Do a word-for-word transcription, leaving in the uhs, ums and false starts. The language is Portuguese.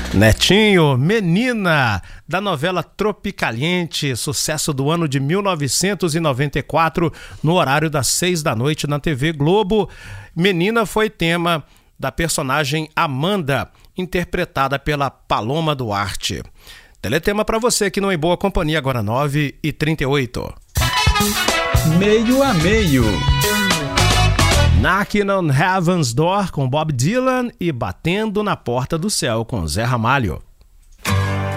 Netinho, Menina, da novela Tropicaliente, sucesso do ano de mil novecentos e noventa e quatro, no horário das seis da noite na T V Globo. Menina foi tema da personagem Amanda, interpretada pela Paloma Duarte. Teletema para você aqui no Em Boa Companhia, agora nove e trinta e oito. Meio a meio. Knocking on Heaven's Door com Bob Dylan e Batendo na Porta do Céu com Zé Ramalho.